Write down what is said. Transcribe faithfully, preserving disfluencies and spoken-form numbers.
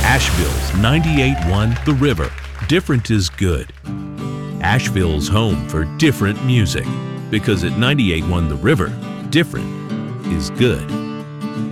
Asheville's ninety-eight point one The River. Different is good. Asheville's home for different music. Because at ninety-eight point one The River, different is good.